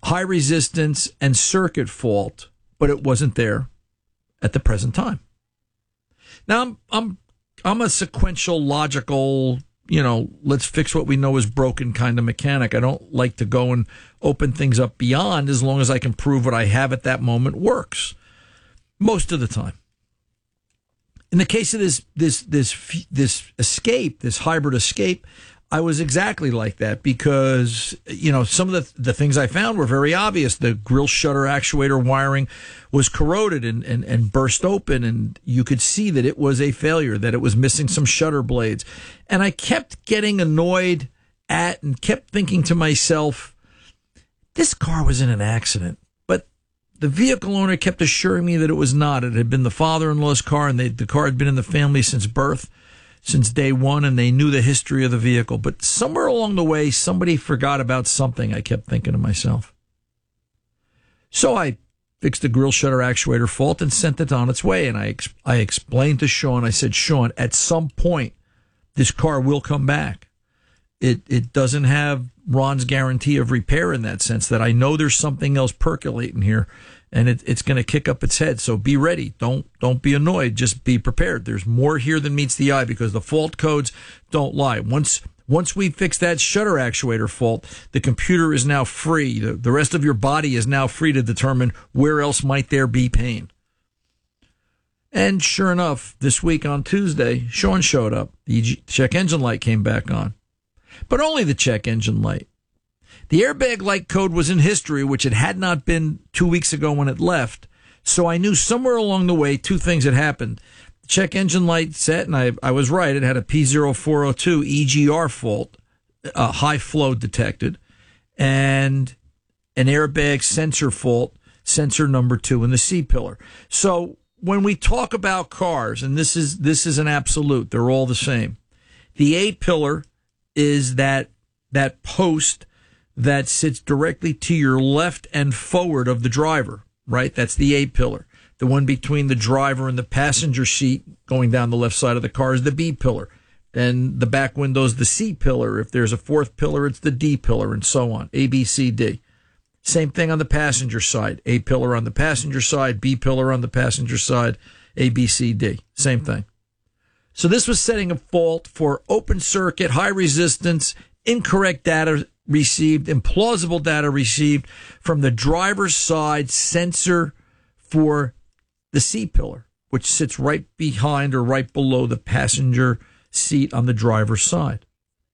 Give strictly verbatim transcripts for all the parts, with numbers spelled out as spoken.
high resistance and circuit fault, but it wasn't there at the present time. Now, I'm I'm I'm a sequential, logical, you know, let's fix what we know is broken kind of mechanic. I don't like to go and open things up beyond as long as I can prove what I have at that moment works. Most of the time. In the case of this this this this escape, this hybrid escape, I was exactly like that because, you know, some of the the things I found were very obvious. The grill shutter actuator wiring was corroded and, and, and burst open, and you could see that it was a failure, that it was missing some shutter blades. And I kept getting annoyed at and kept thinking to myself, this car was in an accident. But the vehicle owner kept assuring me that it was not. It had been the father-in-law's car, and they, the car had been in the family since birth. Since day one, and they knew the history of the vehicle. But somewhere along the way, somebody forgot about something, I kept thinking to myself. So I fixed the grill shutter actuator fault and sent it on its way. And I ex- I explained to Sean, I said, Sean, at some point, this car will come back. It it doesn't have Ron's guarantee of repair in that sense, that I know there's something else percolating here, and it, it's going to kick up its head. So be ready. Don't don't be annoyed. Just be prepared. There's more here than meets the eye because the fault codes don't lie. Once once we fix that shutter actuator fault, the computer is now free. The, the rest of your body is now free to determine where else might there be pain. And sure enough, this week on Tuesday, Sean showed up. The check engine light came back on. But only the check engine light. The airbag light code was in history, which it had not been two weeks ago when it left. So I knew somewhere along the way two things had happened. The check engine light set, and I, I was right. It had a P zero four oh two E G R fault, uh, high flow detected, and an airbag sensor fault, sensor number two in the C-pillar. So when we talk about cars, and this is this is an absolute, they're all the same. The A-pillar is that that post that sits directly to your left and forward of the driver, right? That's the A-pillar. The one between the driver and the passenger seat going down the left side of the car is the B-pillar. Then the back window is the C-pillar. If there's a fourth pillar, it's the D-pillar, and so on. A, B, C, D. Same thing on the passenger side. A-pillar on the passenger side, B-pillar on the passenger side, A, B, C, D. Same thing. So this was setting a fault for open circuit, high resistance, incorrect data received, implausible data received from the driver's side sensor for the C-pillar, which sits right behind or right below the passenger seat on the driver's side.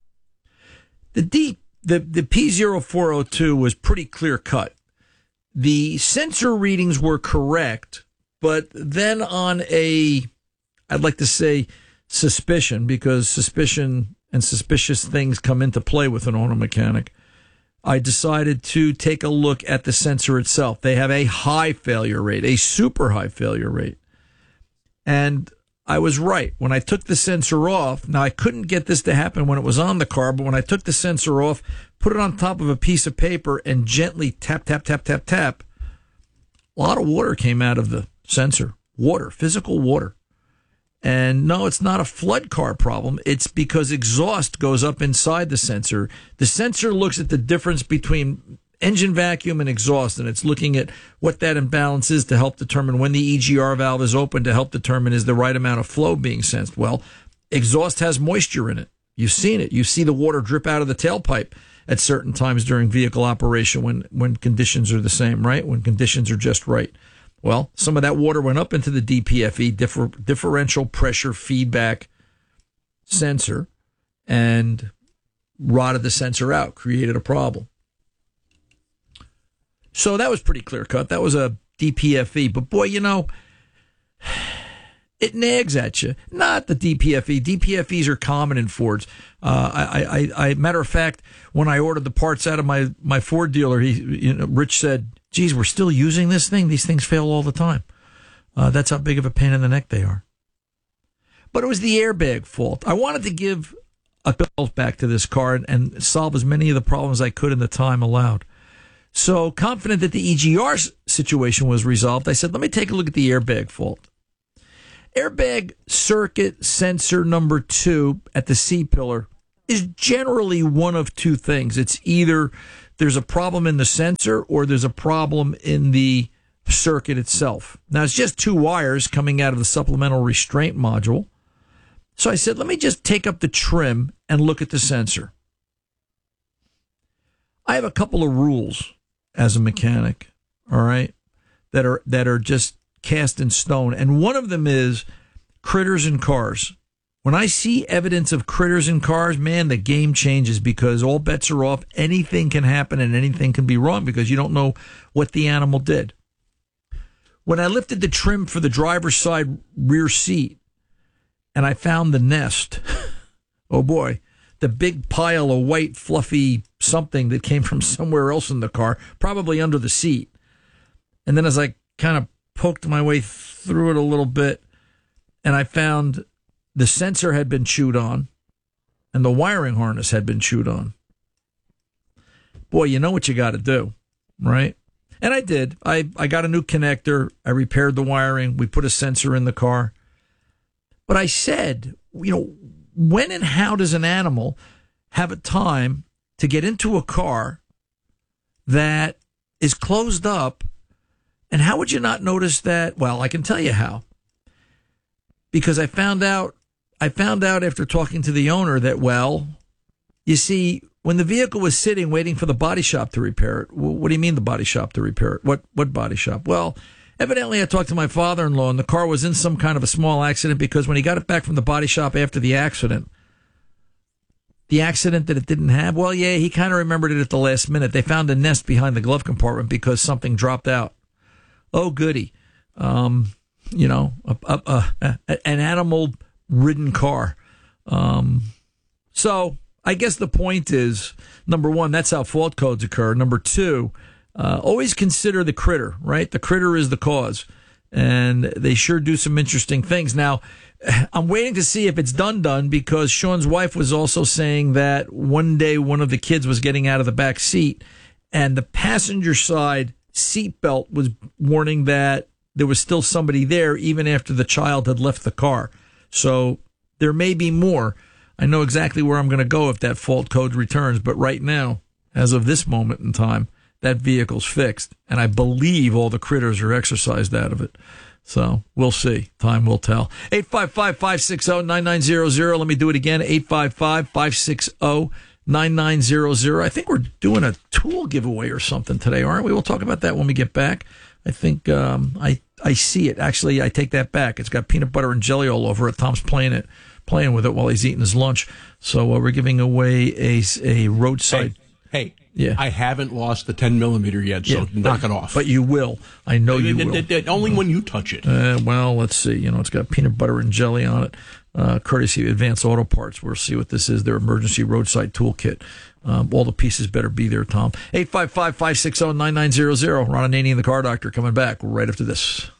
The D, the, the P zero four oh two was pretty clear cut. The sensor readings were correct, but then on a, I'd like to say, suspicion, because suspicion and suspicious things come into play with an auto mechanic, I decided to take a look at the sensor itself. They have a high failure rate, a super high failure rate. And I was right. When I took the sensor off, now I couldn't get this to happen when it was on the car, but when I took the sensor off, put it on top of a piece of paper and gently tap, tap, tap, tap, tap, a lot of water came out of the sensor. Water, physical water. And no, it's not a flood car problem. It's because exhaust goes up inside the sensor. The sensor looks at the difference between engine vacuum and exhaust, and it's looking at what that imbalance is to help determine when the E G R valve is open, to help determine is the right amount of flow being sensed. Well, exhaust has moisture in it. You've seen it. You see the water drip out of the tailpipe at certain times during vehicle operation when, when conditions are the same, right? When conditions are just right. Well, some of that water went up into the D P F E, differ, differential pressure feedback sensor, and rotted the sensor out, created a problem. So that was pretty clear cut. That was a D P F E. But boy, you know, it nags at you. Not the D P F E. D P F Es are common in Fords. Uh, I, I, I, matter of fact, when I ordered the parts out of my, my Ford dealer, he, you know, Rich said, geez, we're still using this thing? These things fail all the time. Uh, that's how big of a pain in the neck they are. But it was the airbag fault. I wanted to give a call back to this car and, and solve as many of the problems I could in the time allowed. So confident that the E G R situation was resolved, I said, let me take a look at the airbag fault. Airbag circuit sensor number two at the C-pillar is generally one of two things. It's either there's a problem in the sensor or there's a problem in the circuit itself. Now, it's just two wires coming out of the supplemental restraint module. So I said, let me just take up the trim and look at the sensor. I have a couple of rules as a mechanic, all right, that are that are just cast in stone. And one of them is critters in cars. When I see evidence of critters in cars, man, the game changes because all bets are off. Anything can happen and anything can be wrong because you don't know what the animal did. When I lifted the trim for the driver's side rear seat and I found the nest, oh boy, the big pile of white, fluffy something that came from somewhere else in the car, probably under the seat. And then as I kind of poked my way through it a little bit, and I found the sensor had been chewed on and the wiring harness had been chewed on. Boy, you know what you got to do, right? And I did. I, I got a new connector. I repaired the wiring. We put a sensor in the car. But I said, you know, when and how does an animal have a time to get into a car that is closed up? And how would you not notice that? Well, I can tell you how. Because I found out, I found out after talking to the owner that, well, you see, when the vehicle was sitting waiting for the body shop to repair it, what do you mean the body shop to repair it? What what body shop? Well, evidently I talked to my father-in-law and the car was in some kind of a small accident because when he got it back from the body shop after the accident, the accident that it didn't have, well, yeah, he kind of remembered it at the last minute. They found a nest behind the glove compartment because something dropped out. Oh, goody. Um, you know, a, a, a, an animal-ridden car. Um, so I guess the point is, number one, that's how fault codes occur. Number two, uh, always consider the critter, right? The critter is the cause. And they sure do some interesting things. Now, I'm waiting to see if it's done done because Sean's wife was also saying that one day one of the kids was getting out of the back seat and the passenger side seatbelt was warning that there was still somebody there even after the child had left the car. So there may be more. I know exactly where I'm going to go if that fault code returns. But right now, as of this moment in time, that vehicle's fixed. And I believe all the critters are exorcised out of it. So we'll see. Time will tell. eight five five, five six zero, nine nine zero zero. Let me do it again. eight five five, five six zero, nine nine zero zero. I think we're doing a tool giveaway or something today, aren't we? We'll talk about that when we get back. I think um, I I see it. Actually, I take that back. It's got peanut butter and jelly all over it. Tom's playing it, playing with it while he's eating his lunch. So uh, we're giving away a, a roadside. Hey, hey, yeah. I haven't lost the ten millimeter yet, so yeah, knock but, it off. But you will. I know you will. It, it, only when you touch it. Uh, well, let's see. You know, it's got peanut butter and jelly on it. Uh, courtesy of Advanced Auto Parts. We'll see what this is, their emergency roadside toolkit. Um, all the pieces better be there, Tom. eight five five, five six zero, nine nine zero zero. Ron Ananian, the Car Doctor, coming back right after this.